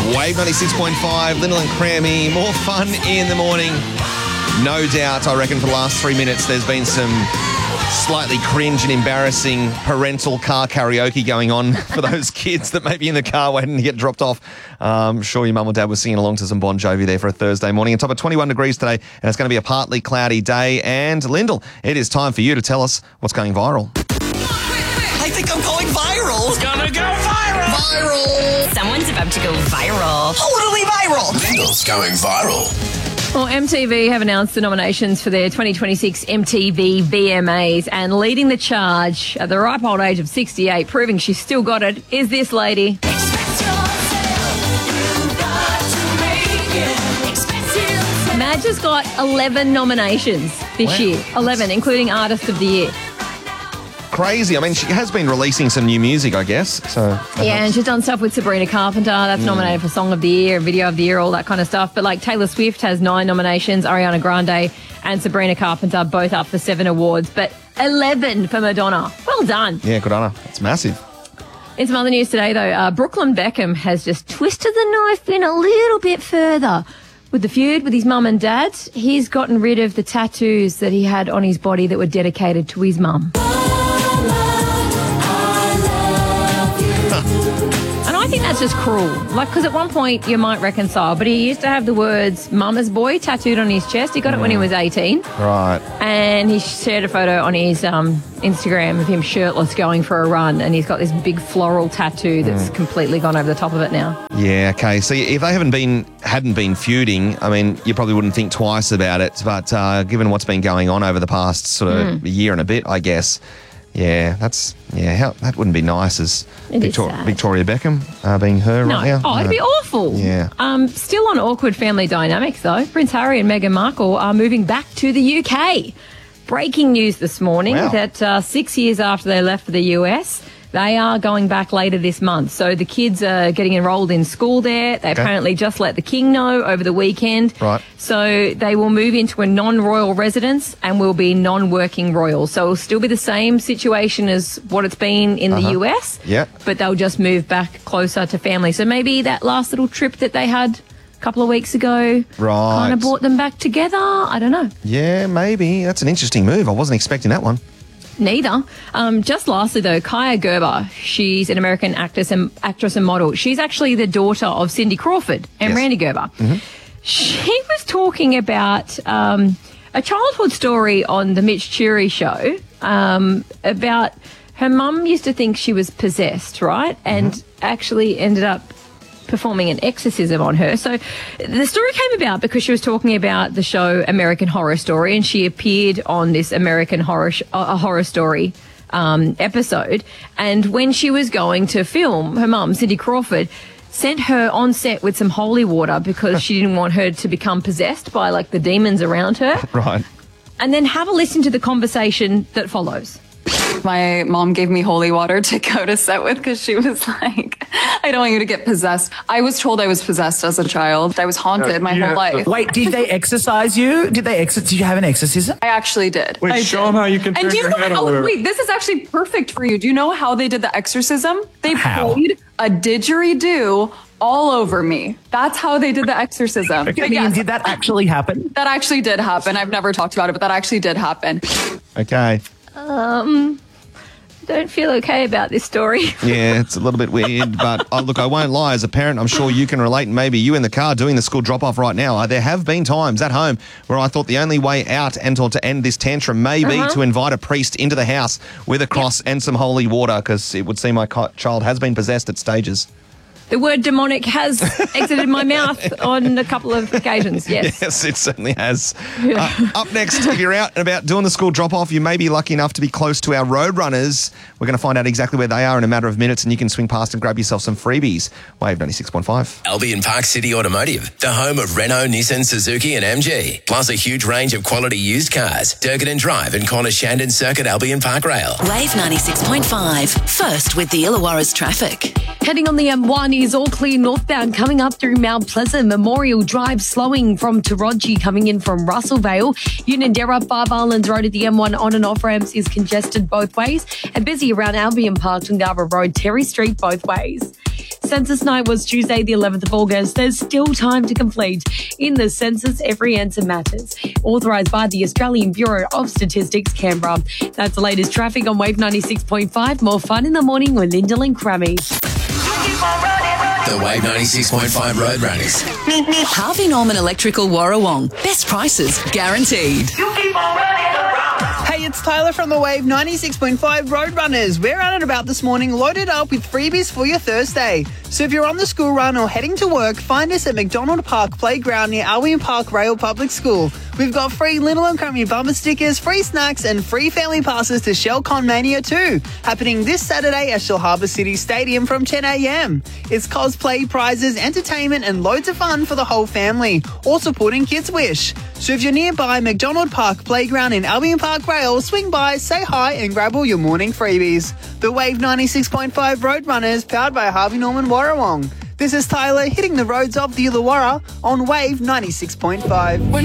Wave 96.5, Lyndall and Crammy. More fun in the morning. No doubt, I reckon, for the last 3 minutes, there's been some slightly cringe and embarrassing parental car karaoke going on for those kids that may be in the car waiting to get dropped off. I'm sure your mum or dad was singing along to some Bon Jovi there for a Thursday morning. On top of 21 degrees today, and it's going to be a partly cloudy day. And Lyndall, it is time for you to tell us what's going viral. I think I'm going viral. It's gonna go viral. Viral. Someone's about to go viral. Totally viral. Lyndall's going viral. Well, MTV have announced the nominations for their 2026 MTV VMAs, and leading the charge at the ripe old age of 68, proving she's still got it, is this lady. Madge has got 11 nominations this year. 11, including Artist of the Year. Crazy. I mean, she has been releasing some new music, I guess. So Yeah, and she's done stuff with Sabrina Carpenter. That's nominated for Song of the Year, Video of the Year, all that kind of stuff. But like Taylor Swift has 9 nominations, Ariana Grande and Sabrina Carpenter both up for 7 awards, but 11 for Madonna. Well done. Yeah, good on her. It's massive. In some other news today, though, Brooklyn Beckham has just twisted the knife in a little bit further. With the feud with his mum and dad, he's gotten rid of the tattoos that he had on his body that were dedicated to his mum. I think that's just cruel. Like, because at one point you might reconcile, but he used to have the words "Mama's Boy" tattooed on his chest. He got it when he was 18. Right. And he shared a photo on his Instagram of him shirtless going for a run, and he's got this big floral tattoo that's completely gone over the top of it now. Yeah, okay. So if they hadn't been feuding, I mean, you probably wouldn't think twice about it. But given what's been going on over the past sort of year and a bit, I guess, that wouldn't be nice as Victoria Beckham being her right now. Oh, it'd be awful. Yeah. Still on awkward family dynamics, though. Prince Harry and Meghan Markle are moving back to the UK. Breaking news this morning that 6 years after they left for the US, they are going back later this month. So the kids are getting enrolled in school there. They apparently just let the king know over the weekend. Right. So they will move into a non-royal residence and will be non-working royal. So it'll still be the same situation as what it's been in the US. Yeah. But they'll just move back closer to family. So maybe that last little trip that they had a couple of weeks ago kind of brought them back together. I don't know. Yeah, maybe. That's an interesting move. I wasn't expecting that one. Neither. Just lastly, though, Kaya Gerber, she's an American actress and model. She's actually the daughter of Cindy Crawford and Randy Gerber. She was talking about a childhood story on the Mitch Churi show about her mum used to think she was possessed, right? And actually ended up performing an exorcism on her. So the story came about because she was talking about the show American Horror Story, and she appeared on this American Horror Story episode. And when she was going to film, her mum, Cindy Crawford, sent her on set with some holy water because she didn't want her to become possessed by like the demons around her. Right. And then have a listen to the conversation that follows. My mom gave me holy water to go to set with because she was like, I don't want you to get possessed. I was told I was possessed as a child. I was haunted my whole life. Wait, did they exorcise you? Did you have an exorcism? I actually did. Wait, show them how you can turn your head a little. Wait, this is actually perfect for you. Do you know how they did the exorcism? They played a didgeridoo all over me. That's how they did the exorcism. Okay, yes, did that actually happen? That actually did happen. I've never talked about it, but that actually did happen. Okay. Don't feel okay about this story. Yeah, it's a little bit weird, but look, I won't lie. As a parent, I'm sure you can relate, and maybe you in the car doing the school drop-off right now. There have been times at home where I thought the only way out and to end this tantrum may be to invite a priest into the house with a cross and some holy water, because it would seem my child has been possessed at stages. The word demonic has exited my mouth on a couple of occasions, yes. Yes, it certainly has. Up next, if you're out and about doing the school drop-off, you may be lucky enough to be close to our Roadrunners. We're going to find out exactly where they are in a matter of minutes, and you can swing past and grab yourself some freebies. Wave 96.5. Albion Park City Automotive, the home of Renault, Nissan, Suzuki and MG. Plus a huge range of quality used cars. Durkin Drive and Corner Shandon Circuit, Albion Park Rail. Wave 96.5. First with the Illawarra's traffic. Heading on the M1 is all clear northbound coming up through Mount Pleasant. Memorial Drive slowing from Taronji coming in from Russellvale. Unanderra, Five Islands Road at the M1 on and off ramps is congested both ways and busy around Albion Park, Tungarra Road, Terry Street both ways. Census night was Tuesday, the 11th of August. There's still time to complete. In the census, every answer matters. Authorised by the Australian Bureau of Statistics, Canberra. That's the latest traffic on Wave 96.5. More fun in the morning with Lyndall and Crammy. The Wave 96.5 Road Runners. Harvey Norman Electrical Warrawong. Best prices guaranteed. Hey, it's Tyler from the Wave 96.5 Roadrunners. We're out and about this morning, loaded up with freebies for your Thursday. So if you're on the school run or heading to work, find us at McDonald Park Playground near Albion Park Rail Public School. We've got free Lyndall and Crammy bumper stickers, free snacks, and free family passes to Shell Con Mania 2, happening this Saturday at Shell Harbour City Stadium from 10 a.m. It's cosplay, prizes, entertainment, and loads of fun for the whole family, all supporting Kids Wish. So if you're nearby McDonald Park Playground in Albion Park Rail, swing by, say hi, and grab all your morning freebies. The Wave 96.5 Roadrunners, powered by Harvey Norman Warrawong. This is Tyler hitting the roads of the Illawarra on Wave 96.5.